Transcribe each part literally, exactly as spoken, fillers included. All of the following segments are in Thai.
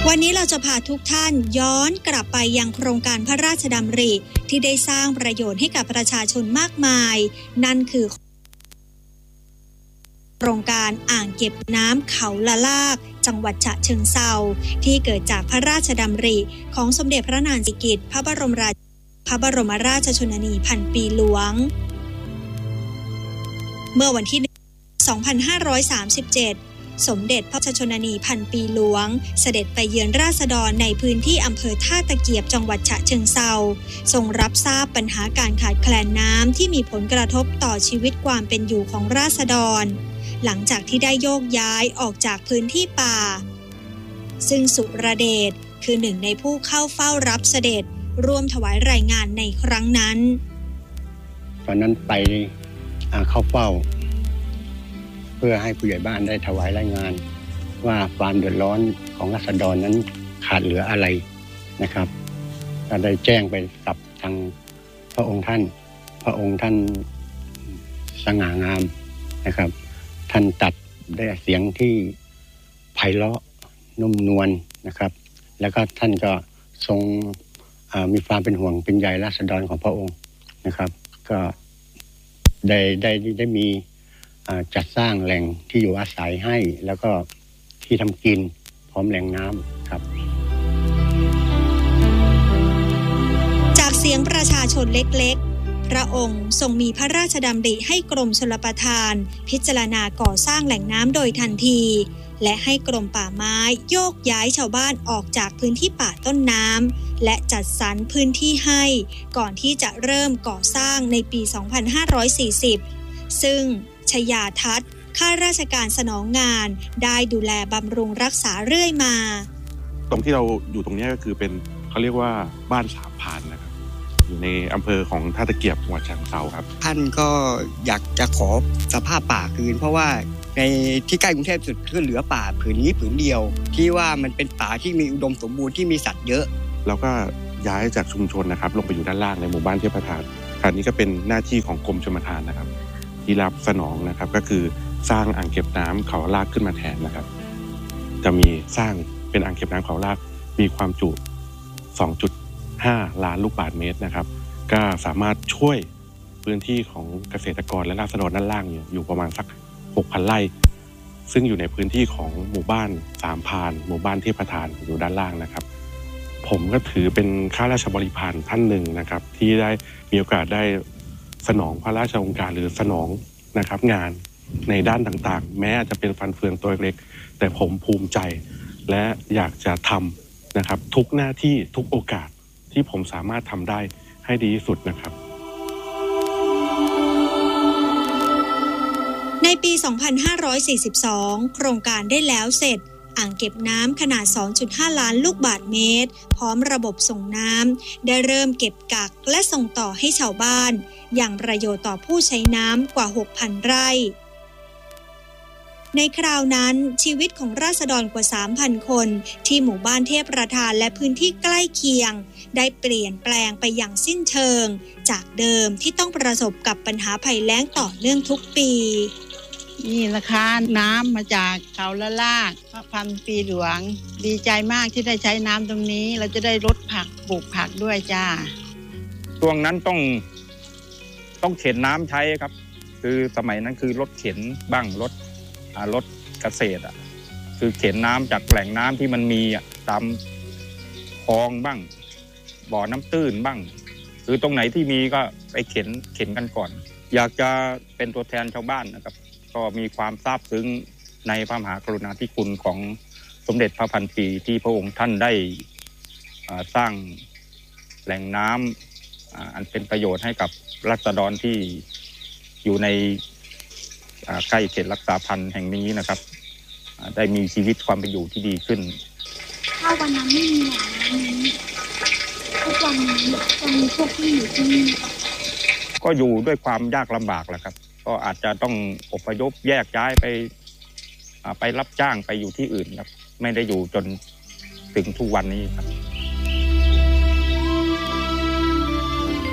วันนี้เราจะพาทุกท่านย้อนกลับไปยังโครงการพระราชดำริที่ได้สร้างประโยชน์ให้กับประชาชนมากมายนั่นคือโครงการอ่างเก็บน้ำเขาละลากจังหวัดฉะเชิงเทราที่เกิดจากพระราชดำริของสมเด็จพระนางสิริกิติ์พระบรมราชพระบรมราชชนนีพันปีหลวงเมื่อวันที่สองพันห้าร้อยสามสิบเจ็ดสมเด็จพระราชชนนีพันปีหลวงเสด็จไปเยือนราษฎรในพื้นที่อำเภอท่าตะเกียบจังหวัดฉะเชิงเทราทรงรับทราบปัญหาการขาดแคลนน้ำที่มีผลกระทบต่อชีวิตความเป็นอยู่ของราษฎรหลังจากที่ได้โยกย้ายออกจากพื้นที่ป่าซึ่งสุรเดชคือหนึ่งในผู้เข้าเฝ้ารับเสด็จร่วมถวายรายงานในครั้งนั้นตอนนั้นไปเข้าเฝ้าเพื่อให้ผู้ใหญ่บ้านได้ถวายรายงานว่าความเดือดร้อนของราษฎรนั้นขาดเหลืออะไรนะครับก็ได้แจ้งไปกับทางพระองค์ท่านพระองค์ท่านสง่างามนะครับท่านตัดได้เสียงที่ไพเราะนุ่มนวลนะครับแล้วก็ท่านก็ทรงมีความเป็นห่วงเป็นใยราษฎรของพระองค์นะครับก็ได้ได้ได้มีจัดสร้างแหล่งที่อยู่อาศัยให้แล้วก็ที่ทำกินพร้อมแหล่งน้ำครับจากเสียงประชาชนเล็กๆพระองค์ทรงมีพระราชดำริให้กรมชลประทานพิจารณาก่อสร้างแหล่งน้ำโดยทันทีและให้กรมป่าไม้โยกย้ายชาวบ้านออกจากพื้นที่ป่าต้นน้ำและจัดสรรพื้นที่ให้ก่อนที่จะเริ่มก่อสร้างในปี สองพันห้าร้อยสี่สิบ ซึ่งชยาทัศน์ข้าราชการสนองงานได้ดูแลบำรุงรักษาเรื่อยมาตรงที่เราอยู่ตรงนี้ก็คือเป็นเขาเรียกว่าบ้านสามพานนะครับอยู่ในอำเภอของท่าตะเกียบจังหวัดฉะเชิงเทราครับท่านก็อยากจะขอสภาพป่าคืนเพราะว่าในที่ใกล้กรุงเทพสุดก็เหลือป่าผืนนี้ผืนเดียวที่ว่ามันเป็นป่าที่มีอุดมสมบูรณ์ที่มีสัตว์เยอะแล้วก็ย้ายจากชุมชนนะครับลงไปอยู่ด้านล่างในหมู่บ้านเทพประทานอันนี้ก็เป็นหน้าที่ของกรมชลประทานนะครับที่รับสนองนะครับก็คือสร้างอ่างเก็บน้ำเขาลากขึ้นมาแทนนะครับจะมีสร้างเป็นอ่างเก็บน้ำเขาลากมีความจุ สองจุดห้า ล้านลูกบาศก์เมตรนะครับก็สามารถช่วยพื้นที่ของเกษตรกรและราษฎรด้านล่างอยู่อยู่ประมาณสัก หกพัน ไร่ซึ่งอยู่ในพื้นที่ของหมู่บ้านสามพานหมู่บ้านเทพประทานอยู่ด้านล่างนะครับผมก็ถือเป็นข้าราชบริพารท่านหนึ่งนะครับที่ได้มีโอกาสได้สนองพระราชโองการหรือสนองนะครับงานในด้านต่างๆแม้อาจจะเป็นฟันเฟืองตัวเล็กแต่ผมภูมิใจและอยากจะทำนะครับทุกหน้าที่ทุกโอกาสที่ผมสามารถทำได้ให้ดีที่สุดนะครับในปี สองพันห้าร้อยสี่สิบสอง โครงการได้แล้วเสร็จอ่างเก็บน้ำขนาด สองจุดห้า ล้านลูกบาศก์เมตรพร้อมระบบส่งน้ำได้เริ่มเก็บกักและส่งต่อให้ชาวบ้านอย่างประโยชน์ต่อผู้ใช้น้ำกว่า หกพัน ไร่ในคราวนั้นชีวิตของราษฎรกว่า สามพัน คนที่หมู่บ้านเทพประทานและพื้นที่ใกล้เคียงได้เปลี่ยนแปลงไปอย่างสิ้นเชิงจากเดิมที่ต้องประสบกับปัญหาภัยแล้งต่อเนื่องทุกปีนี่นะคะน้ำมาจากเขาละลากพระพันปีหลวงดีใจมากที่ได้ใช้น้ำตรงนี้เราจะได้ลดผักปลูกผักด้วยจ้าช่วงนั้นต้องต้องเข็นน้ำใช้ครับคือสมัยนั้นคือรถเข็นบ้างรถรถเกษตรอ่ะคือเข็นน้ำจากแหล่งน้ำที่มันมีอ่ะตามคลองบ้างบ่อน้ำตื้นบ้างคือตรงไหนที่มีก็ไปเข็นเข็นกันก่อนอยากจะเป็นตัวแทนชาวบ้านนะครับก็มีความซาบซึ้งในพระมหากรุณาธิคุณของสมเด็จพระพันปีที่พระองค์ท่านได้สร้างแหล่งน้ำอันเป็นประโยชน์ให้กับราษฎรที่อยู่ในใกล้เขตรักษาพันธุ์แห่งนี้นะครับได้มีชีวิตความเป็นอยู่ที่ดีขึ้นถ้าวันนั้นไม่มีแหล่งน้ำนี้ทุกวันนี้จะมีพวกที่อยู่ที่นี่ก็อยู่ด้วยความยากลำบากแหละครับก็อาจจะต้องอพยพแยกย้ายไปไปรับจ้างไปอยู่ที่อื่นครับไม่ได้อยู่จนถึงทุกวันนี้ครับอ่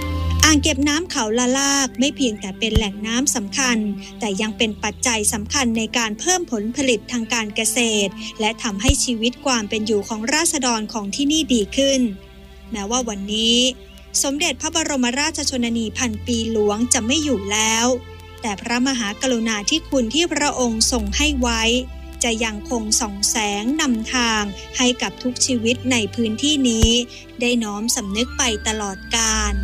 อ่างเก็บน้ำเขาละลากไม่เพียงแต่เป็นแหล่งน้ำสำคัญแต่ยังเป็นปัจจัยสำคัญในการเพิ่มผลผลิตทางการเกษตรและทำให้ชีวิตความเป็นอยู่ของราษฎรของที่นี่ดีขึ้นแม้ว่าวันนี้สมเด็จพระบรมราชชนนีพันปีหลวงจะไม่อยู่แล้วแต่พระมหากรุณาธิคุณที่พระองค์ทรงให้ไว้จะยังคงส่องแสงนำทางให้กับทุกชีวิตในพื้นที่นี้ได้น้อมสำนึกไปตลอดกาล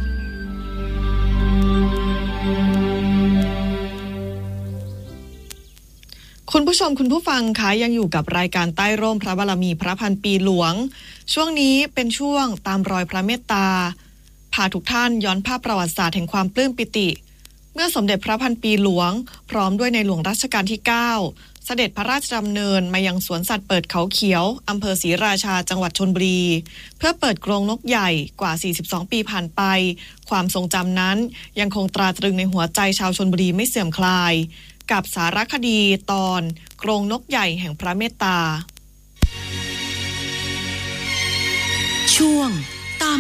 คุณผู้ชมคุณผู้ฟังคะยังอยู่กับรายการใต้ร่มพระบารมีพระพันปีหลวงช่วงนี้เป็นช่วงตามรอยพระเมตตาพาทุกท่านย้อนภาพประวัติศาสตร์แห่งความปลื้มปิติเมื่อสมเด็จพระพันปีหลวงพร้อมด้วยในหลวงรัชกาลที่เก้าเสด็จพระราชดำเนินมายังสวนสัตว์เปิดเขาเขียวอำเภอศรีราชาจังหวัดชลบุรีเพื่อเปิดกรงนกใหญ่กว่าสี่สิบสองปีผ่านไปความทรงจำนั้นยังคงตราตรึงในหัวใจชาวชลบุรีไม่เสื่อมคลายกับสารคดีตอนกรงนกใหญ่แห่งพระเมตตาช่วง